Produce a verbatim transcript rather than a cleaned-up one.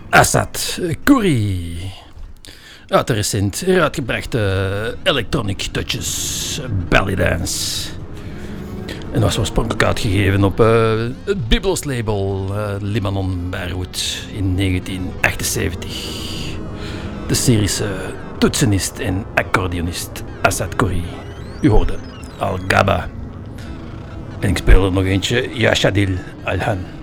Asad Kouri. Uit de recent heruitgebrachte Electronic Touches Belly Dance. En was oorspronkelijk uitgegeven op uh, het Biblos label uh, Libanon Beirut in negentien achtenzeventig. De Syrische toetsenist en accordeonist Asad Kouri. U hoorde Al Gaba. En ik speel er nog eentje, Yashadil Alhan.